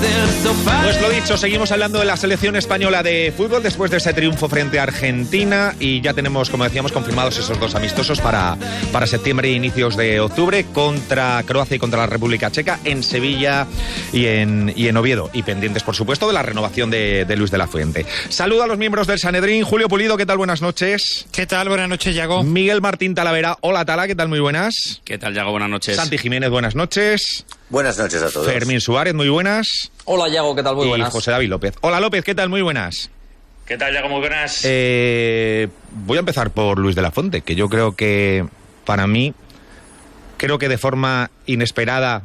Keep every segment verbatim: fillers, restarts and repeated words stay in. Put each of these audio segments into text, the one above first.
Pues lo dicho, seguimos hablando de la selección española de fútbol después de ese triunfo frente a Argentina y ya tenemos, como decíamos, confirmados esos dos amistosos para, para septiembre e inicios de octubre contra Croacia y contra la República Checa en Sevilla y en, y en Oviedo. Y pendientes, por supuesto, de la renovación de, de Luis de la Fuente. Saludo a los miembros del Sanedrín. Julio Pulido, ¿qué tal? Buenas noches. ¿Qué tal? Buenas noches, Yago. Miguel Martín Talavera. Hola, Tala, ¿qué tal? Muy buenas. ¿Qué tal, Yago? Buenas noches. Santi Jiménez, buenas noches. Buenas noches a todos. Fermín Suárez, muy buenas. Hola, Yago, ¿qué tal? Muy buenas. Y José David López. Hola, López, ¿qué tal? Muy buenas. ¿Qué tal, Yago? Muy buenas. Eh, voy a empezar por Luis de la Fuente, que yo creo que, para mí, creo que de forma inesperada,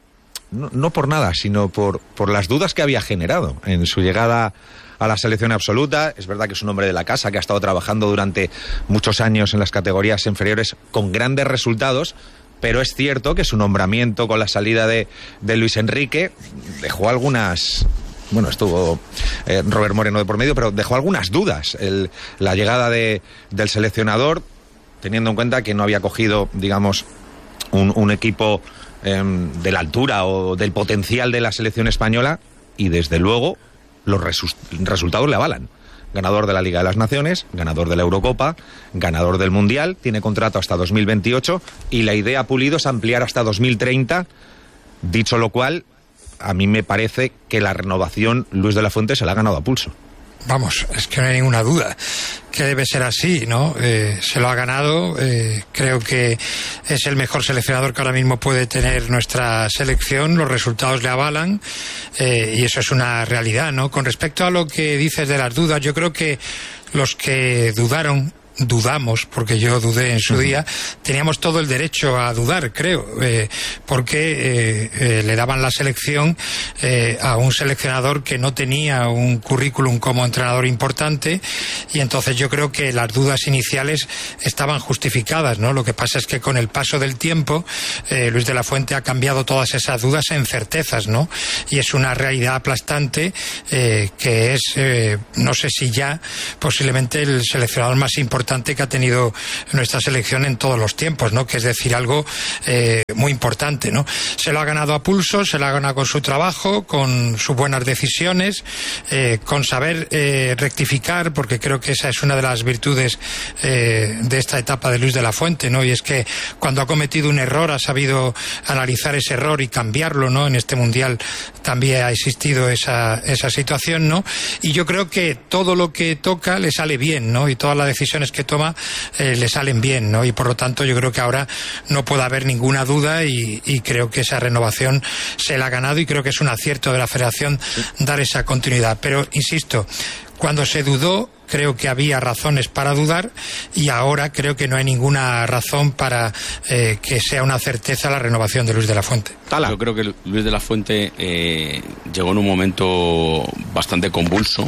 no, no por nada, sino por, por las dudas que había generado en su llegada a la selección absoluta. Es verdad que es un hombre de la casa, que ha estado trabajando durante muchos años en las categorías inferiores con grandes resultados, pero es cierto que su nombramiento con la salida de, de Luis Enrique dejó algunas... Bueno, estuvo eh, Robert Moreno de por medio, pero dejó algunas dudas el, la llegada de, del seleccionador, teniendo en cuenta que no había cogido, digamos, un, un equipo eh, de la altura o del potencial de la selección española, y desde luego los resu- resultados le avalan. Ganador de la Liga de las Naciones, ganador de la Eurocopa, ganador del Mundial, tiene contrato hasta dos mil veintiocho y la idea Pulido es ampliar hasta dos mil treinta, dicho lo cual, a mí me parece que la renovación Luis de la Fuente se la ha ganado a pulso. Vamos, es que no hay ninguna duda que debe ser así, ¿no? Eh, se lo ha ganado, eh, creo que es el mejor seleccionador que ahora mismo puede tener nuestra selección, los resultados le avalan, eh, y eso es una realidad, ¿no? Con respecto a lo que dices de las dudas, yo creo que los que dudaron, dudamos, porque yo dudé en su uh-huh. día, teníamos todo el derecho a dudar, creo, eh, porque eh, eh, le daban la selección eh, a un seleccionador que no tenía un currículum como entrenador importante, y entonces yo creo que las dudas iniciales estaban justificadas, ¿no? Lo que pasa es que con el paso del tiempo, eh, Luis de la Fuente ha cambiado todas esas dudas en certezas, ¿no? Y es una realidad aplastante eh, que es, eh, no sé si ya, posiblemente el seleccionador más importante que ha tenido nuestra selección en todos los tiempos, ¿no? Que es decir algo eh, muy importante, ¿no? Se lo ha ganado a pulso, se lo ha ganado con su trabajo, con sus buenas decisiones, eh, con saber eh, rectificar, porque creo que esa es una de las virtudes eh, de esta etapa de Luis de la Fuente, ¿no? Y es que cuando ha cometido un error ha sabido analizar ese error y cambiarlo, ¿no? En este Mundial también ha existido esa, esa situación, ¿no? Y yo creo que todo lo que toca le sale bien, ¿no? Y todas las decisiones que que toma eh, le salen bien, ¿no? Y por lo tanto yo creo que ahora no puede haber ninguna duda y, y creo que esa renovación se la ha ganado y creo que es un acierto de la Federación dar esa continuidad. Pero, insisto, cuando se dudó creo que había razones para dudar y ahora creo que no hay ninguna razón para eh, que sea una certeza la renovación de Luis de la Fuente. Yo creo que Luis de la Fuente eh, llegó en un momento bastante convulso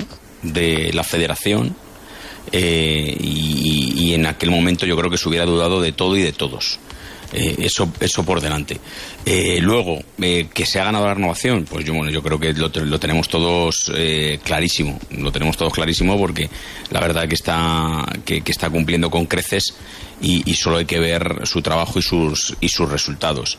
de la Federación. Eh, y, y en aquel momento yo creo que se hubiera dudado de todo y de todos. Eh, eso, eso por delante. Eh, luego, eh, que se ha ganado la renovación, pues yo, bueno, yo creo que lo, lo tenemos todos eh, clarísimo. Lo tenemos todos clarísimo porque la verdad que está, que, que está cumpliendo con creces y, y solo hay que ver su trabajo y sus, y sus resultados.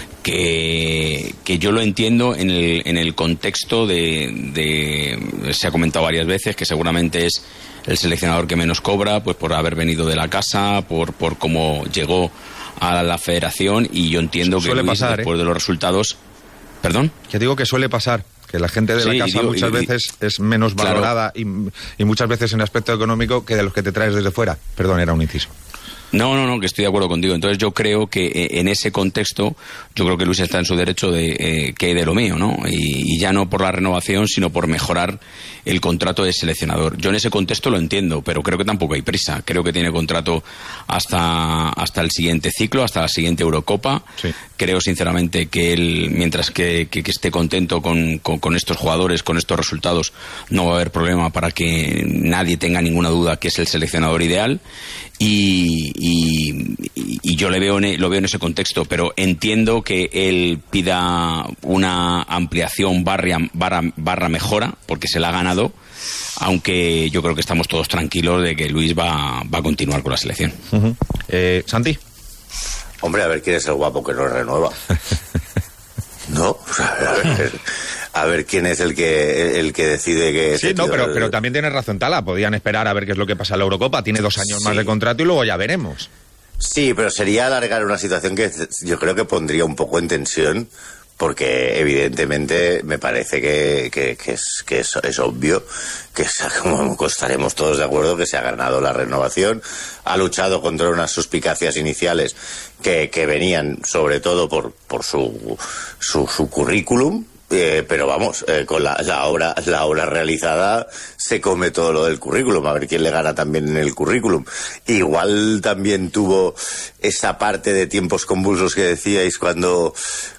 Que, que yo lo entiendo en el, en el contexto de, de, se ha comentado varias veces, que seguramente es el seleccionador que menos cobra, pues por haber venido de la casa, por, por cómo llegó a la Federación, y yo entiendo que Luis, pasar, después ¿eh? de los resultados... ¿Perdón? Que digo que suele pasar, que la gente de sí, la casa digo, muchas y, veces es menos valorada, claro. y, y muchas veces en aspecto económico que de los que te traes desde fuera. Perdón, era un inciso. No, no, no, que estoy de acuerdo contigo. Entonces yo creo que eh, en ese contexto, yo creo que Luis está en su derecho de eh, que hay de lo mío, ¿no? Y, y ya no por la renovación, sino por mejorar el contrato de seleccionador. Yo en ese contexto lo entiendo, pero creo que tampoco hay prisa. Creo que tiene contrato hasta, hasta el siguiente ciclo, hasta la siguiente Eurocopa. Sí. Creo sinceramente que él, mientras que, que, que esté contento con, con, con estos jugadores, con estos resultados, no va a haber problema para que nadie tenga ninguna duda que es el seleccionador ideal. Y, y, y yo le veo en, lo veo en ese contexto, pero entiendo que él pida una ampliación barra, barra, barra mejora, porque se la ha ganado, aunque yo creo que estamos todos tranquilos de que Luis va, va a continuar con la selección. Uh-huh. eh, Santi. Hombre, a ver quién es el guapo que nos renueva. ¿No? O sea, a ver, a ver quién es el que el que decide que... Sí, no, pero, pero también tienes razón, Tala. Podían esperar a ver qué es lo que pasa en la Eurocopa. Tiene dos años sí. más de contrato y luego ya veremos. Sí, pero sería alargar una situación que yo creo que pondría un poco en tensión, porque evidentemente me parece que, que, que, es, que es, es obvio que como estaremos todos de acuerdo que se ha ganado la renovación, ha luchado contra unas suspicacias iniciales que, que venían sobre todo por, por su, su, su currículum. Eh, pero vamos, eh, con la, la obra la obra realizada se come todo lo del currículum, a ver quién le gana también en el currículum. Igual también tuvo esa parte de tiempos convulsos que decíais cuando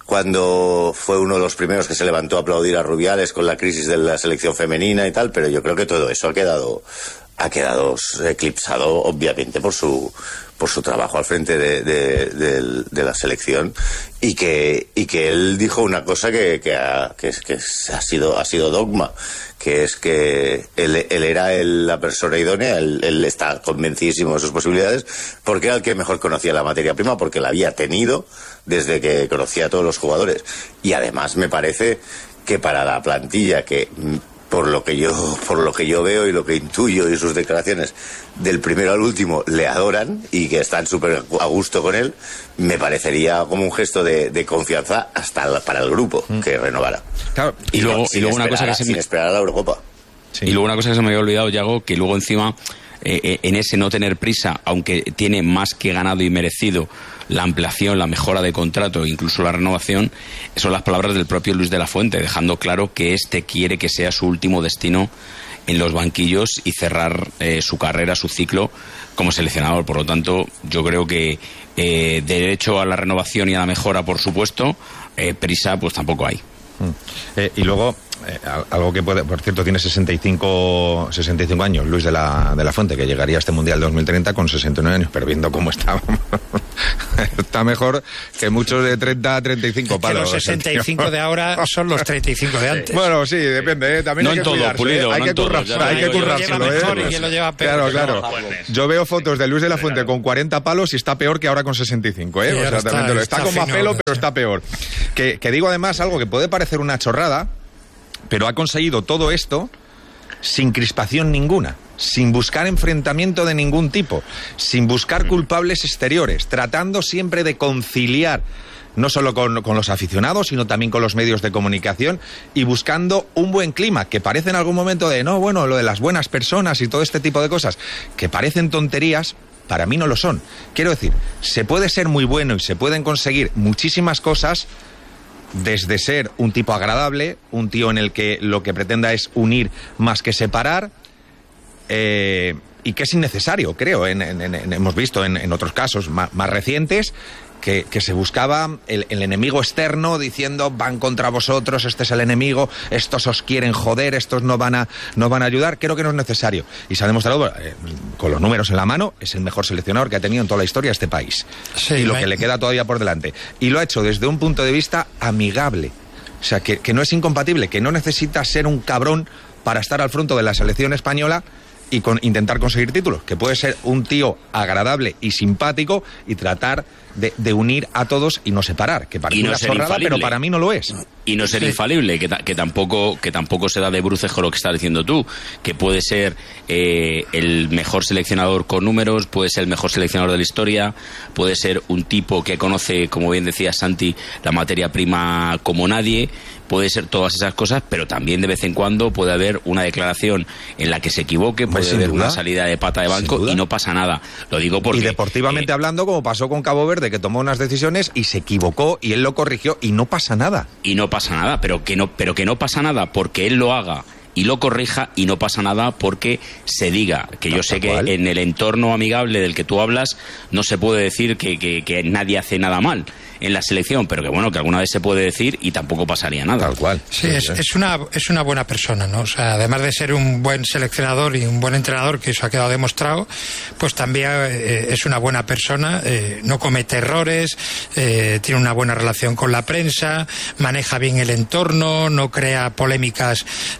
cuando fue uno de los primeros que se levantó a aplaudir a Rubiales con la crisis de la selección femenina y tal, pero yo creo que todo eso ha quedado ha quedado eclipsado obviamente por su por su trabajo al frente de, de, de, de la selección, y que y que él dijo una cosa que que ha, que, que ha sido ha sido dogma, que es que él, él era el, la persona idónea, él, él está convencidísimo de sus posibilidades, porque era el que mejor conocía la materia prima, porque la había tenido desde que conocía a todos los jugadores, y además me parece que para la plantilla que por lo que yo por lo que yo veo y lo que intuyo y sus declaraciones, del primero al último le adoran y que están súper a gusto con él, me parecería como un gesto de, de confianza hasta la, para el grupo mm. que renovara. Claro, y, y luego, y luego una cosa que se sin me... esperar a la Eurocopa. Sí. Y luego una cosa que se me había olvidado, Yago, que luego encima eh, en ese no tener prisa, aunque tiene más que ganado y merecido la ampliación, la mejora de contrato e incluso la renovación, son las palabras del propio Luis de la Fuente, dejando claro que este quiere que sea su último destino en los banquillos y cerrar eh, su carrera, su ciclo como seleccionador. Por lo tanto, yo creo que eh, derecho a la renovación y a la mejora, por supuesto, eh, prisa pues tampoco hay. Mm. Eh, y luego, eh, algo que puede, por cierto, tiene sesenta y cinco años, Luis de la, de la Fuente, que llegaría a este Mundial dos mil treinta con sesenta y nueve años, pero viendo cómo está, está mejor que muchos de treinta a treinta y cinco palos. Que los sesenta y cinco de ahora son los treinta y cinco de antes. Bueno, sí, depende, ¿eh? También no hay en que todo, cuidarse, Pulido, ¿eh? Hay no que en todo, currárselo, ya, hay que yo, yo, currárselo, yo, ¿eh? Mejor, y quién lo lleva peor. Claro, claro. Yo veo fotos de Luis de la Fuente con cuarenta palos y está peor que ahora con sesenta y cinco, ¿eh? Sí, o sea, está, también lo, está está con más fino, pelo, sí. pero está peor. Que, que digo además algo que puede parecer una chorrada, pero ha conseguido todo esto sin crispación ninguna, sin buscar enfrentamiento de ningún tipo, sin buscar culpables exteriores, tratando siempre de conciliar no solo con, con los aficionados, sino también con los medios de comunicación, y buscando un buen clima, que parece en algún momento de, no, bueno, lo de las buenas personas y todo este tipo de cosas, que parecen tonterías, para mí no lo son. Quiero decir, se puede ser muy bueno y se pueden conseguir muchísimas cosas, desde ser un tipo agradable, un tío en el que lo que pretenda es unir más que separar, eh, y que es innecesario, creo. En, en, en, hemos visto en, en otros casos más, más recientes que, que se buscaba el, el enemigo externo diciendo van contra vosotros, este es el enemigo, estos os quieren joder, estos no van a, no van a ayudar. Creo que no es necesario. Y se ha demostrado, eh, con los números en la mano, es el mejor seleccionador que ha tenido en toda la historia este país. Sí, y lo me... que le queda todavía por delante. Y lo ha hecho desde un punto de vista amigable. O sea, que, que no es incompatible, que no necesita ser un cabrón para estar al frente de la selección española y con, intentar conseguir títulos, que puede ser un tío agradable y simpático y tratar de, de unir a todos y no separar, que parece no una chorrada, pero para mí no lo es. Y no ser sí. infalible, que, ta, que tampoco que tampoco se da de bruces con lo que estás diciendo tú, que puede ser eh, el mejor seleccionador con números, puede ser el mejor seleccionador de la historia, puede ser un tipo que conoce, como bien decía Santi, la materia prima como nadie, puede ser todas esas cosas, pero también de vez en cuando puede haber una declaración en la que se equivoque, puede pues haber duda. una salida de pata de banco y no pasa nada. Lo digo porque... Y deportivamente eh, hablando, como pasó con Cabo Verde, que tomó unas decisiones y se equivocó y él lo corrigió y no pasa nada. Y no pasa nada, pero que no, pero que no pasa nada porque él lo haga y lo corrija, y no pasa nada porque se diga, que no, yo sé que cual. En el entorno amigable del que tú hablas no se puede decir que, que, que nadie hace nada mal en la selección, pero que bueno, que alguna vez se puede decir y tampoco pasaría nada. Tal cual. Sí, es, es una es una buena persona, ¿no? O sea, además de ser un buen seleccionador y un buen entrenador, que eso ha quedado demostrado, pues también eh, es una buena persona, eh, no comete errores, eh, tiene una buena relación con la prensa, maneja bien el entorno, no crea polémicas eh,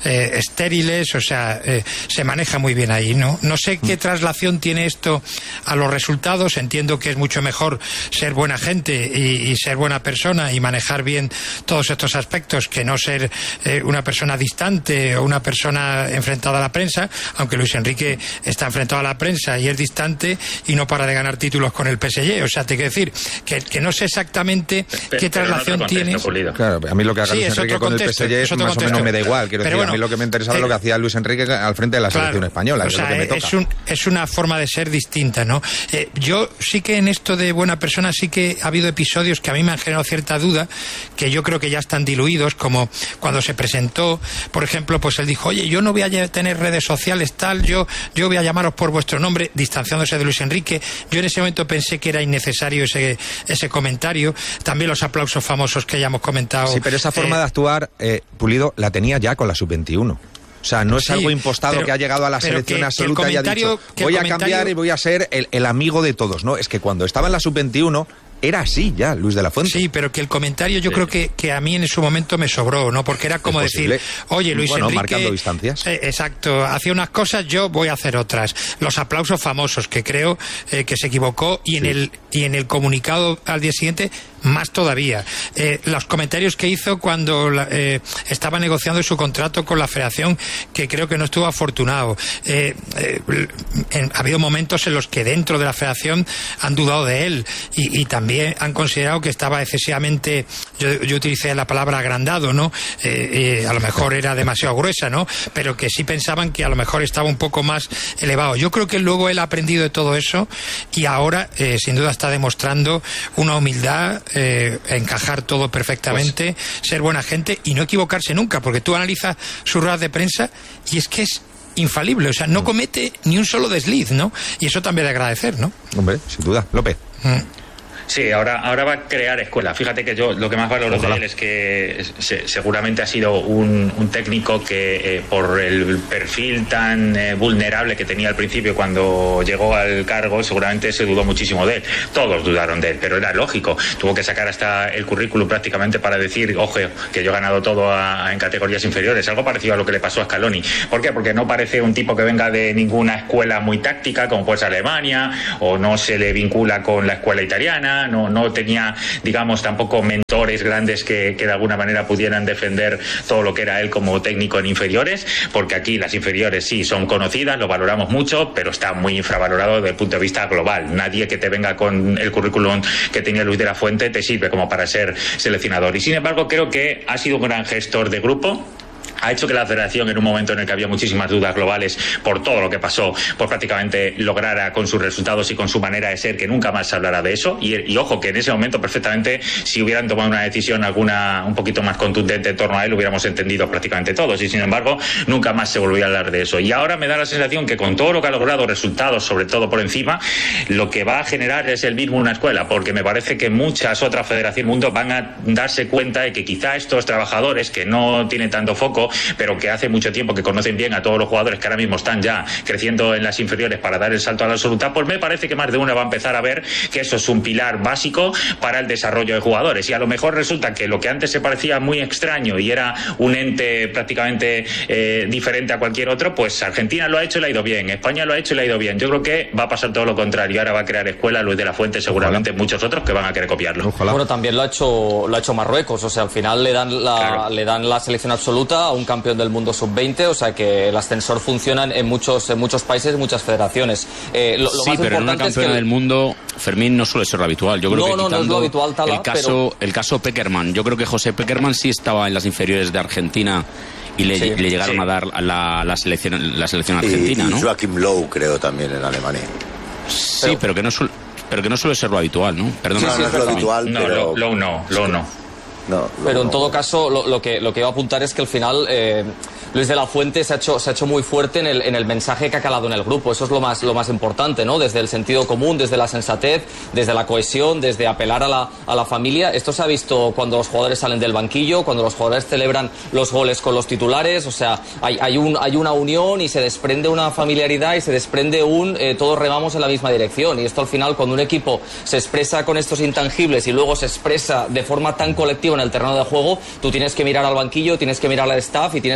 estériles, o sea, eh, se maneja muy bien ahí, ¿no? No sé qué traslación tiene esto a los resultados. Entiendo que es mucho mejor ser buena gente y, y ser buena persona y manejar bien todos estos aspectos que no ser eh, una persona distante o una persona enfrentada a la prensa, aunque Luis Enrique está enfrentado a la prensa y es distante y no para de ganar títulos con el P S G. O sea, te quiero decir que, que no sé exactamente pero, qué traslación tiene. Claro, a mí lo que haga Sí, Luis Enrique con contexto, el P S G es, es más contexto. o menos me da igual. Quiero pero decir, bueno, a mí lo que me interesaba es eh, lo que hacía Luis Enrique al frente de la claro, selección española. O que sea, es, lo que me toca. Es, un, es una forma de ser distinta, ¿no? Eh, yo sí que en esto de buena persona sí que ha habido episodios que a mí me han generado cierta duda, que yo creo que ya están diluidos, como cuando se presentó, por ejemplo, pues él dijo, oye, yo no voy a tener redes sociales tal, yo, yo voy a llamaros por vuestro nombre, distanciándose de Luis Enrique. Yo en ese momento pensé que era innecesario ese, ese comentario. También los aplausos famosos que ya hemos comentado. Sí, pero esa forma eh, de actuar, eh, Pulido, la tenía ya con la sub veintiuno. O sea, no es sí, algo impostado pero, que ha llegado a la selección que, absoluta que y ha dicho, voy a cambiar y voy a ser el, el amigo de todos, ¿no? Es que cuando estaba en la sub veintiuno era así ya, Luis de la Fuente. Sí, pero que el comentario yo sí. creo que, que a mí en su momento me sobró, ¿no? Porque era como decir, oye, Luis bueno, Enrique... marcando distancias. Eh, exacto, hacía unas cosas, yo voy a hacer otras. Los aplausos famosos, que creo eh, que se equivocó, y, sí. en el, y en el comunicado al día siguiente, más todavía. Eh, los comentarios que hizo cuando eh, estaba negociando su contrato con la Federación, que creo que no estuvo afortunado. Eh, eh, en, ha habido momentos en los que dentro de la Federación han dudado de él, y, y también También han considerado que estaba excesivamente, yo, yo utilicé la palabra agrandado, ¿no? Eh, eh, a lo mejor era demasiado gruesa, ¿no? Pero que sí pensaban que a lo mejor estaba un poco más elevado. Yo creo que luego él ha aprendido de todo eso y ahora, eh, sin duda, está demostrando una humildad, eh, encajar todo perfectamente, pues, ser buena gente y no equivocarse nunca, porque tú analizas sus ruedas de prensa y es que es infalible, o sea, no comete ni un solo desliz, ¿no? Y eso también de agradecer, ¿no? Hombre, sin duda. López. Mm. Sí, ahora, ahora va a crear escuela. Fíjate que yo lo que más valoro Ojalá. de él es que se, seguramente ha sido un, un técnico que eh, por el perfil tan eh, vulnerable que tenía al principio cuando llegó al cargo, seguramente se dudó muchísimo de él. Todos dudaron de él, pero era lógico. Tuvo que sacar hasta el currículum prácticamente para decir, ojo, que yo he ganado todo a, en categorías inferiores. Algo parecido a lo que le pasó a Scaloni. ¿Por qué? Porque no parece un tipo que venga de ninguna escuela muy táctica, como puede ser Alemania, o no se le vincula con la escuela italiana. No, no tenía, digamos, tampoco mentores grandes que, que de alguna manera pudieran defender todo lo que era él como técnico en inferiores, porque aquí las inferiores sí son conocidas, lo valoramos mucho, pero está muy infravalorado desde el punto de vista global. Nadie que te venga con el currículum que tenía Luis de la Fuente te sirve como para ser seleccionador. Y sin embargo, creo que ha sido un gran gestor de grupo. Ha hecho que la Federación, en un momento en el que había muchísimas dudas globales por todo lo que pasó, pues prácticamente lograra con sus resultados y con su manera de ser que nunca más se hablara de eso. Y, y ojo, que en ese momento perfectamente, si hubieran tomado una decisión alguna un poquito más contundente en torno a él, hubiéramos entendido prácticamente todos. Y sin embargo, nunca más se volvió a hablar de eso. Y ahora me da la sensación que con todo lo que ha logrado, resultados sobre todo por encima, lo que va a generar es el mismo una escuela, porque me parece que muchas otras federaciones del mundo van a darse cuenta de que quizá estos trabajadores que no tienen tanto foco, pero que hace mucho tiempo que conocen bien a todos los jugadores que ahora mismo están ya creciendo en las inferiores para dar el salto a la absoluta, pues me parece que más de una va a empezar a ver que eso es un pilar básico para el desarrollo de jugadores. Y a lo mejor resulta que lo que antes se parecía muy extraño y era un ente prácticamente eh, diferente a cualquier otro, pues Argentina lo ha hecho y le ha ido bien, España lo ha hecho y le ha ido bien. Yo creo que va a pasar todo lo contrario. Ahora va a crear escuela Luis de la Fuente, seguramente Ojalá. muchos otros que van a querer copiarlo. Ojalá. Bueno, también lo ha hecho lo ha hecho Marruecos, o sea, al final le dan la, claro. le dan la selección absoluta a un campeón del mundo sub veinte, o sea que el ascensor funciona en muchos en muchos países, en muchas federaciones. Eh, lo, lo sí, más pero en una campeona es que del mundo, Fermín, no suele ser lo habitual. Yo creo no, que no, quitando no es lo habitual, Tala, el caso, pero... el caso Peckerman, yo creo que José Peckerman sí estaba en las inferiores de Argentina y le, sí, le llegaron sí. a dar la, la selección la selección argentina, y, y ¿no? Joachim Low, creo, también en Alemania. Sí, pero, pero que no suele, pero que no suele ser lo habitual, ¿no? Perdón, sí, no, sí, no es lo habitual, no, pero... Low no, Low no. No, pero no, en todo no. caso lo, lo que lo que iba a apuntar es que al final eh, Luis de la Fuente se ha hecho se ha hecho muy fuerte en el en el mensaje que ha calado en el grupo. Eso es lo más lo más importante, ¿no? Desde el sentido común, desde la sensatez, desde la cohesión, desde apelar a la a la familia. Esto se ha visto cuando los jugadores salen del banquillo, cuando los jugadores celebran los goles con los titulares. O sea, hay hay un hay una unión y se desprende una familiaridad y se desprende un eh, todos remamos en la misma dirección. Y esto al final, cuando un equipo se expresa con estos intangibles y luego se expresa de forma tan colectiva en el terreno de juego, tú tienes que mirar al banquillo, tienes que mirar al staff y tienes que reconocer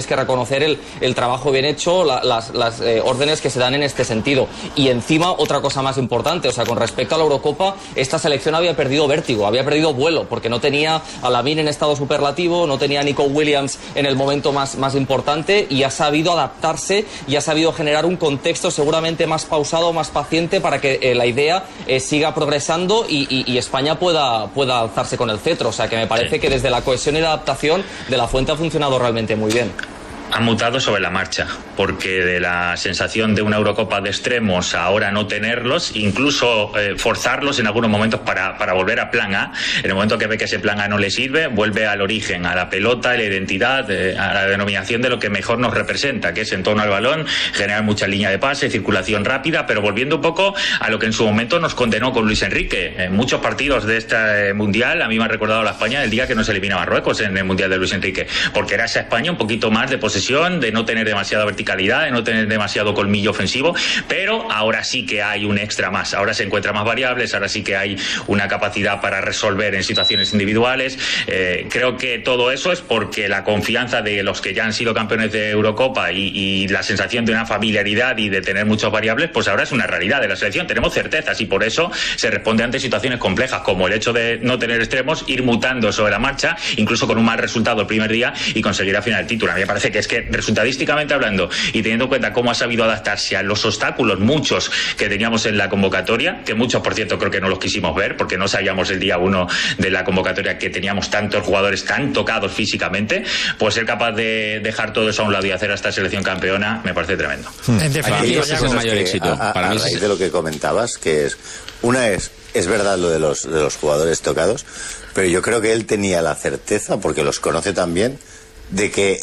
reconocer el, el trabajo bien hecho, la, las, las eh, órdenes que se dan en este sentido. Y encima, otra cosa más importante, o sea, con respecto a la Eurocopa, esta selección había perdido vértigo, había perdido vuelo, porque no tenía a Lamine en estado superlativo, no tenía a Nico Williams en el momento más, más importante, y ha sabido adaptarse y ha sabido generar un contexto seguramente más pausado, más paciente, para que eh, la idea eh, siga progresando y, y, y España pueda, pueda alzarse con el cetro. O sea, que me parece que desde la cohesión y la adaptación de la Fuente ha funcionado realmente muy bien. Ha mutado sobre la marcha, porque de la sensación de una Eurocopa de extremos a ahora no tenerlos, incluso eh, forzarlos en algunos momentos para, para volver a plan A. En el momento que ve que ese plan A no le sirve, vuelve al origen, a la pelota, a la identidad, eh, a la denominación de lo que mejor nos representa, que es en torno al balón, generar mucha línea de pase, circulación rápida, pero volviendo un poco a lo que en su momento nos condenó con Luis Enrique. En muchos partidos de este Mundial, a mí me ha recordado la España del día que nos elimina Marruecos en el Mundial de Luis Enrique, porque era esa España un poquito más de posesión, de no tener demasiada verticalidad, de no tener demasiado colmillo ofensivo, pero ahora sí que hay un extra más, ahora se encuentran más variables, ahora sí que hay una capacidad para resolver en situaciones individuales. Eh, creo que todo eso es porque la confianza de los que ya han sido campeones de Eurocopa y, y la sensación de una familiaridad y de tener muchas variables, pues ahora es una realidad de la selección, tenemos certezas y por eso se responde ante situaciones complejas, como el hecho de no tener extremos, ir mutando sobre la marcha, incluso con un mal resultado el primer día y conseguir al final el título. A mí me parece que es que resultadísticamente hablando y teniendo en cuenta cómo ha sabido adaptarse a los obstáculos, muchos que teníamos en la convocatoria, que muchos por cierto creo que no los quisimos ver porque no sabíamos el día uno de la convocatoria que teníamos tantos jugadores tan tocados físicamente, pues ser capaz de dejar todo eso a un lado y hacer a esta selección campeona me parece tremendo. Hmm. En definitiva, ese es el mayor éxito. A, a, Para a mí raíz es... de lo que comentabas, que es una es es verdad lo de los de los jugadores tocados, pero yo creo que él tenía la certeza, porque los conoce también, de que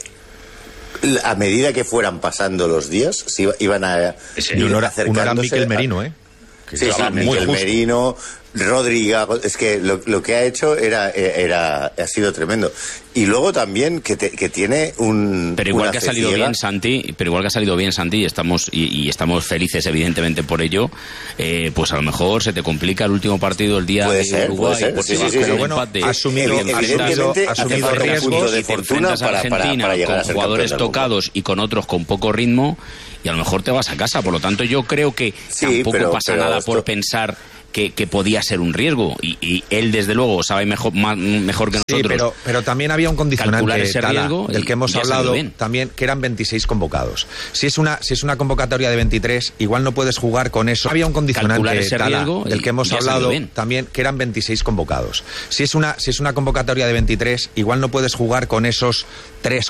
a medida que fueran pasando los días, se iba, iban a sí, y uno era, uno era Mikel Merino, ¿eh? Que sí, sí, Mikel Merino, Rodrigo, es que lo, lo que ha hecho era, era ha sido tremendo. Y luego también que, te, que tiene un... Pero igual que ha salido bien Santi, pero igual que ha salido bien Santi y estamos, y, y estamos felices evidentemente por ello, eh, pues a lo mejor se te complica el último partido el día puede de ser, Uruguay, puede ser. porque Sí, sí, vas sí, con sí. un Bueno, empate, asumido, y te evidentemente enfrentas- hace te falta un enfrentas- punto de y te fortuna enfrentas a para, para, Argentina para llegar con a ser jugadores campeón del mundo. tocados y con otros con poco ritmo, y a lo mejor te vas a casa. Por lo tanto, yo creo que Sí, tampoco pero- pasa pero nada esto- por pensar que, que podía ser un riesgo, y, y él desde luego sabe mejor, más, mejor que Sí, nosotros. pero, pero también había un calcular condicionante ese Tala, riesgo del que hemos y- y ha salido hablado bien. también, que eran veintiséis convocados. Si es una si es una convocatoria de veintitrés, igual no puedes jugar con eso. Había un Calcular condicionante ese Tala, riesgo del que y- hemos y ha salido hablado bien. también, que eran veintiséis convocados. Si es una si es una convocatoria de veintitrés, igual no puedes jugar con esos tres